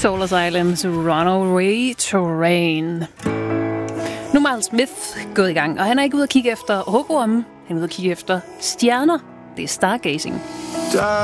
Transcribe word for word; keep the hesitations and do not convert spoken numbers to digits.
Solar Silence, Runaway Train. Nu er Miles Smith gået i gang, og han er ikke ude at kigge efter hugorme. Han er ude at kigge efter stjerner. Det er stargazing.